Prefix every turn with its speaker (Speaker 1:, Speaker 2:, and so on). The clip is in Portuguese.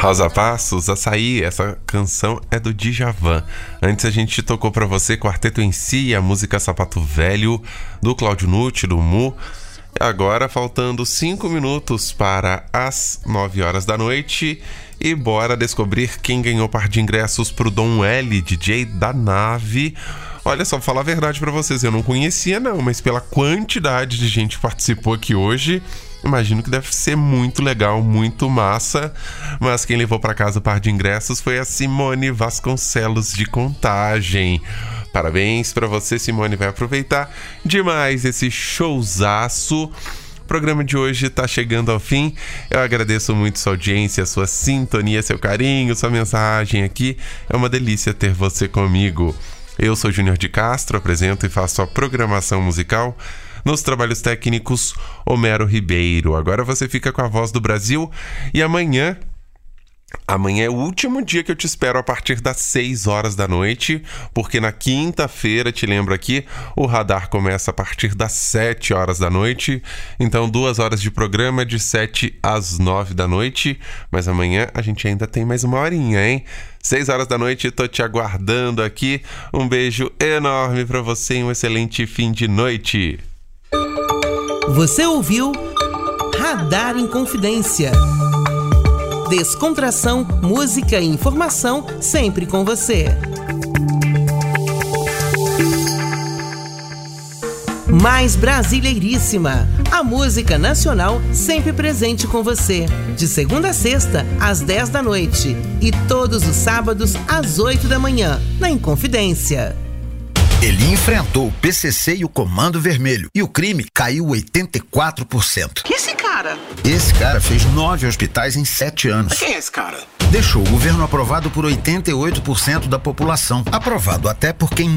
Speaker 1: Rosa Passos, Açaí, essa canção é do Djavan. Antes a gente tocou pra você Quarteto em Si, a música Sapato Velho, do Cláudio Nucci, do Mu. E agora, faltando 5 minutos para as 9 horas da noite, e bora descobrir quem ganhou par de ingressos pro Dom L, DJ da Nave. Olha só, vou falar a verdade pra vocês, eu não conhecia não, mas pela quantidade de gente que participou aqui hoje, imagino que deve ser muito legal, muito massa. Mas quem levou pra casa o par de ingressos foi a Simone Vasconcelos de Contagem. Parabéns pra você, Simone, vai aproveitar demais esse showzaço. O programa de hoje tá chegando ao fim. Eu agradeço muito sua audiência, sua sintonia, seu carinho, sua mensagem aqui. É uma delícia ter você comigo. Eu sou Júnior de Castro, apresento e faço a programação musical. Nos trabalhos técnicos, Homero Ribeiro. Agora você fica com a Voz do Brasil e amanhã é o último dia que eu te espero a partir das 6 horas da noite, porque na quinta-feira, te lembro aqui, o Radar começa a partir das 7 horas da noite, então 2 horas de programa de 7 às 9 da noite, mas amanhã a gente ainda tem mais uma horinha, hein? 6 horas da noite, tô te aguardando aqui, um beijo enorme pra você e um excelente fim de noite.
Speaker 2: Você ouviu Radar em Confidência. Descontração, música e informação sempre com você. Mais Brasileiríssima, a música nacional sempre presente com você. De segunda a sexta, às 10 da noite. E todos os sábados, às 8 da manhã, na Inconfidência.
Speaker 3: Ele enfrentou o PCC e o Comando Vermelho. E o crime caiu 84%.
Speaker 4: Que esse cara?
Speaker 3: Esse cara fez 9 hospitais em 7 anos.
Speaker 4: Quem é esse cara?
Speaker 3: Deixou o governo aprovado por 88% da população. Aprovado até por quem